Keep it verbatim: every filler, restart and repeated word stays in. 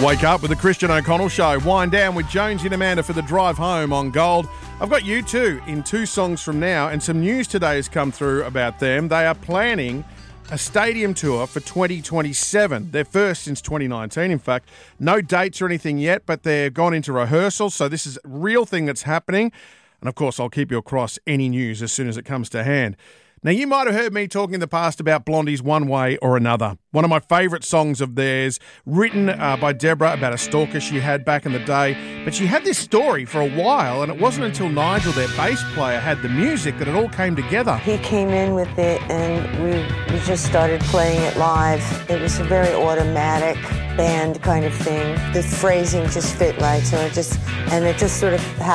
Wake up with the Christian O'Connell Show. Wind down with Jonesy and Amanda for the drive home on Gold. I've got you two in two songs from now, and some news today has come through about them. They are planning a stadium tour for twenty twenty-seven. Their first since twenty nineteen, in fact. No dates or anything yet, but they've gone into rehearsal, so this is a real thing that's happening. And, of course, I'll keep you across any news as soon as it comes to hand. Now, you might have heard me talking in the past about Blondie's One Way or Another, one of my favourite songs of theirs, written uh, by Deborah about a stalker she had back in the day. But she had this story for a while, and it wasn't until Nigel, their bass player, had the music that it all came together. He came in with it, and we, we just started playing it live. It was a very automatic band kind of thing. The phrasing just fit right, so it just, and it just sort of happened.